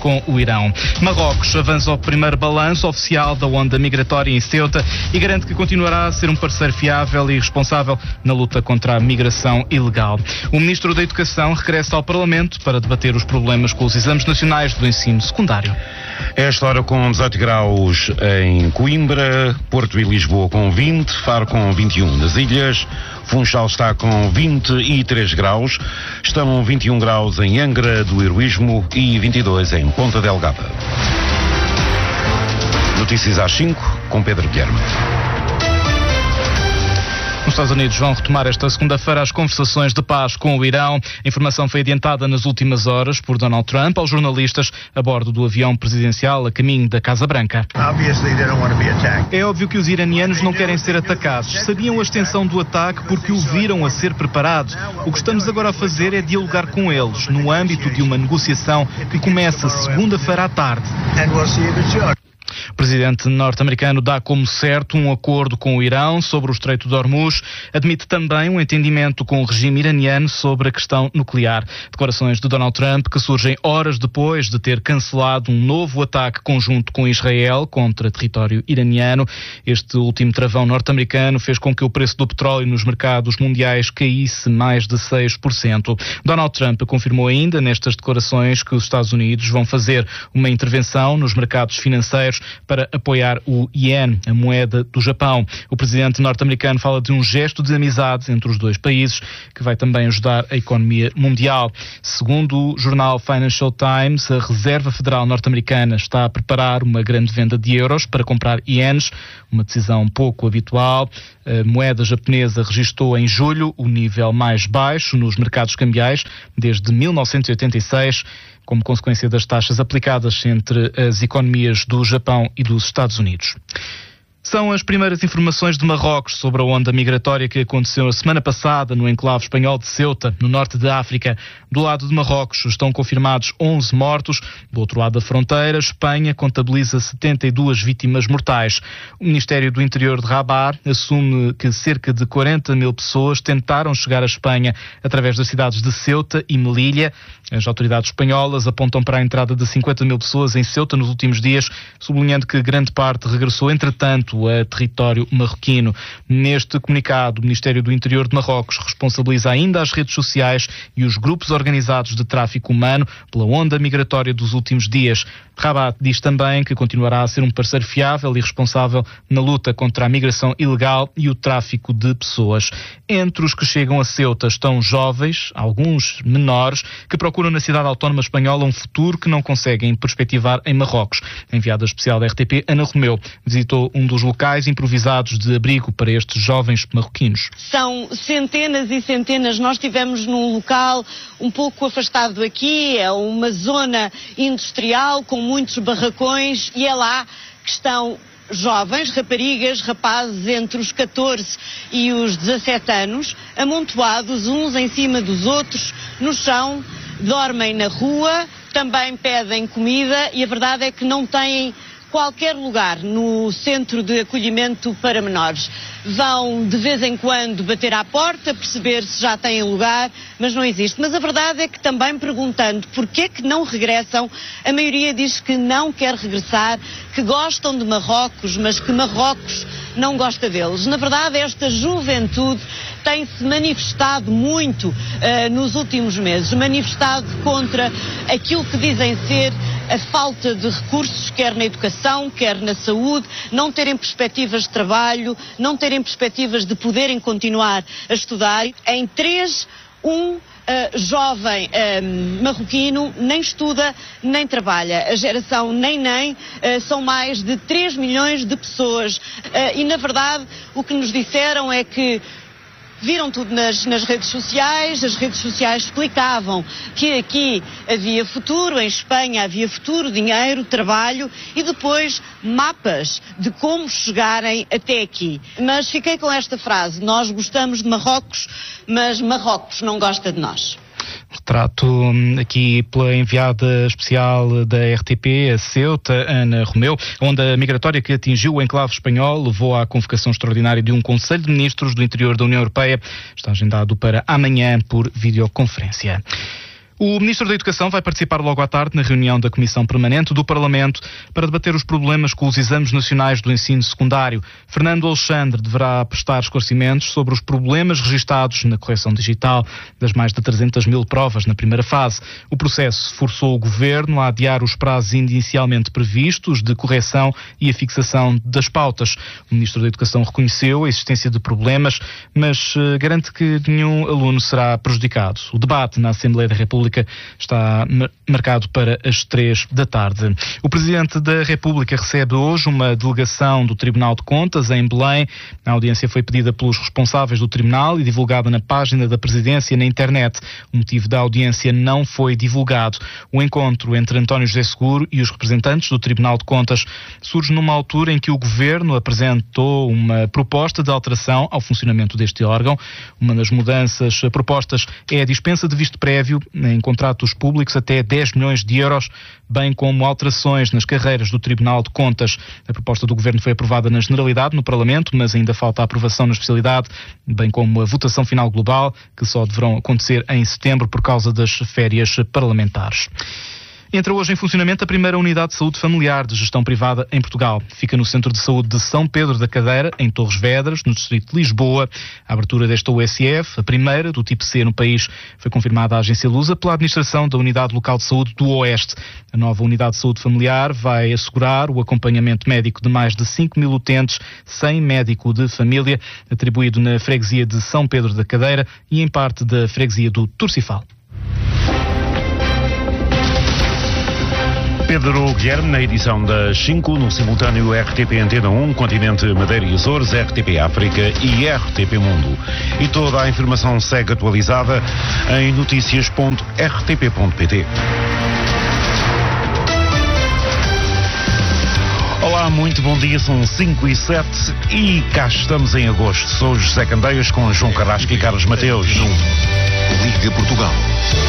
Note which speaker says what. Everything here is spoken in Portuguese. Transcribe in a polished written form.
Speaker 1: com o Irão. Marrocos avança ao primeiro balanço oficial da onda migratória em Ceuta e garante que continuará a ser um parceiro fiável e responsável na luta contra a migração ilegal. O Ministro da Educação regressa ao Parlamento para debater os problemas com os exames nacionais do ensino secundário.
Speaker 2: Esta hora com 18 graus em Coimbra, Porto e Lisboa com 20, Faro com 21 nas ilhas, Funchal está com 23 graus, estão 21 graus em Angra do Heroísmo e 22 em Ponta Delgada. Notícias às 5 com Pedro Guilherme.
Speaker 1: Os Estados Unidos vão retomar esta segunda-feira as conversações de paz com o Irão. A informação foi adiantada nas últimas horas por Donald Trump aos jornalistas a bordo do avião presidencial a caminho da Casa Branca. É óbvio que os iranianos não querem ser atacados. Sabiam a extensão do ataque porque o viram a ser preparado. O que estamos agora a fazer é dialogar com eles, no âmbito de uma negociação que começa segunda-feira à tarde. O presidente norte-americano dá como certo um acordo com o Irão sobre o Estreito de Hormuz. Admite também um entendimento com o regime iraniano sobre a questão nuclear. Declarações de Donald Trump que surgem horas depois de ter cancelado um novo ataque conjunto com Israel contra território iraniano. Este último travão norte-americano fez com que o preço do petróleo nos mercados mundiais caísse mais de 6%. Donald Trump confirmou ainda nestas declarações que os Estados Unidos vão fazer uma intervenção nos mercados financeiros para apoiar o iene, a moeda do Japão. O presidente norte-americano fala de um gesto de amizade entre os dois países que vai também ajudar a economia mundial. Segundo o jornal Financial Times, a Reserva Federal norte-americana está a preparar uma grande venda de euros para comprar ienes, uma decisão pouco habitual. A moeda japonesa registrou em julho o nível mais baixo nos mercados cambiais desde 1986, como consequência das taxas aplicadas entre as economias do Japão e dos Estados Unidos. São as primeiras informações de Marrocos sobre a onda migratória que aconteceu a semana passada no enclave espanhol de Ceuta, no norte da África. Do lado de Marrocos estão confirmados 11 mortos. Do outro lado da fronteira, Espanha contabiliza 72 vítimas mortais. O Ministério do Interior de Rabat assume que cerca de 40 mil pessoas tentaram chegar à Espanha através das cidades de Ceuta e Melilla. As autoridades espanholas apontam para a entrada de 50 mil pessoas em Ceuta nos últimos dias, sublinhando que grande parte regressou, entretanto, a território marroquino. Neste comunicado, o Ministério do Interior de Marrocos responsabiliza ainda as redes sociais e os grupos organizados de tráfico humano pela onda migratória dos últimos dias. Rabat diz também que continuará a ser um parceiro fiável e responsável na luta contra a migração ilegal e o tráfico de pessoas. Entre os que chegam a Ceuta estão jovens, alguns menores, que procuram na cidade autónoma espanhola um futuro que não conseguem perspectivar em Marrocos. A enviada especial da RTP, Ana Romeu, visitou um dos locais improvisados de abrigo para estes jovens marroquinos.
Speaker 3: São centenas e centenas. Nós estivemos num local um pouco afastado aqui, é uma zona industrial com muitos barracões e é lá que estão jovens, raparigas, rapazes entre os 14 e os 17 anos, amontoados uns em cima dos outros, no chão, dormem na rua, também pedem comida e a verdade é que não têm qualquer lugar no centro de acolhimento para menores. Vão de vez em quando bater à porta, perceber se já têm lugar, mas não existe. Mas a verdade é que também perguntando porquê que não regressam, a maioria diz que não quer regressar, que gostam de Marrocos, mas que Marrocos não gosta deles. Na verdade, esta juventude tem-se manifestado muito nos últimos meses, manifestado contra aquilo que dizem ser a falta de recursos, quer na educação, quer na saúde, não terem perspectivas de trabalho, não terem perspectivas de poderem continuar a estudar. Em 3, jovem marroquino nem estuda nem trabalha. A geração nem são mais de 3 milhões de pessoas e na verdade o que nos disseram é que viram tudo nas redes sociais, as redes sociais explicavam que aqui havia futuro, em Espanha havia futuro, dinheiro, trabalho e depois mapas de como chegarem até aqui. Mas fiquei com esta frase: nós gostamos de Marrocos, mas Marrocos não gosta de nós.
Speaker 1: Retrato aqui pela enviada especial da RTP a Ceuta, Ana Romeu. A onda migratória que atingiu o enclave espanhol levou à convocação extraordinária de um Conselho de Ministros do Interior da União Europeia. Está agendado para amanhã por videoconferência. O Ministro da Educação vai participar logo à tarde na reunião da Comissão Permanente do Parlamento para debater os problemas com os exames nacionais do ensino secundário. Fernando Alexandre deverá prestar esclarecimentos sobre os problemas registados na correção digital das mais de 300 mil provas na primeira fase. O processo forçou o Governo a adiar os prazos inicialmente previstos de correção e a fixação das pautas. O Ministro da Educação reconheceu a existência de problemas, mas garante que nenhum aluno será prejudicado. O debate na Assembleia da República está marcado para as 3 da tarde. O Presidente da República recebe hoje uma delegação do Tribunal de Contas em Belém. A audiência foi pedida pelos responsáveis do Tribunal e divulgada na página da Presidência na internet. O motivo da audiência não foi divulgado. O encontro entre António José Seguro e os representantes do Tribunal de Contas surge numa altura em que o Governo apresentou uma proposta de alteração ao funcionamento deste órgão. Uma das mudanças propostas é a dispensa de visto prévio em contratos públicos até 10 milhões de euros, bem como alterações nas carreiras do Tribunal de Contas. A proposta do Governo foi aprovada na generalidade no Parlamento, mas ainda falta a aprovação na especialidade, bem como a votação final global, que só deverão acontecer em setembro por causa das férias parlamentares. Entra hoje em funcionamento a primeira unidade de saúde familiar de gestão privada em Portugal. Fica no Centro de Saúde de São Pedro da Cadeira, em Torres Vedras, no distrito de Lisboa. A abertura desta USF, a primeira do tipo C no país, foi confirmada à agência Lusa pela administração da Unidade Local de Saúde do Oeste. A nova unidade de saúde familiar vai assegurar o acompanhamento médico de mais de 5 mil utentes, sem médico de família, atribuído na freguesia de São Pedro da Cadeira e em parte da freguesia do Turcifal.
Speaker 2: Pedro Guilherme, na edição das 5, no simultâneo RTP Antena 1, Continente Madeira e Açores, RTP África e RTP Mundo. E toda a informação segue atualizada em noticias.rtp.pt. Olá, muito bom dia, são 5:07 e cá estamos em agosto. Sou José Candeias com João Carrasco e Carlos Mateus.
Speaker 4: Liga Portugal.